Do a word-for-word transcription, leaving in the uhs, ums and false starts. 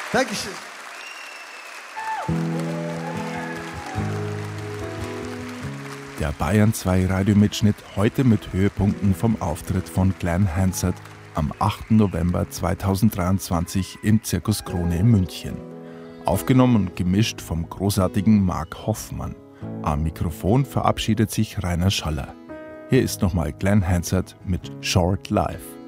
Dankeschön. Der Bayern zwei Radiomitschnitt heute mit Höhepunkten vom Auftritt von Glen Hansard am achten November zweitausenddreiundzwanzig im Zirkus Krone in München. Aufgenommen und gemischt vom großartigen Mark Hoffmann. Am Mikrofon verabschiedet sich Rainer Schaller. Hier ist nochmal Glen Hansard mit Short Life.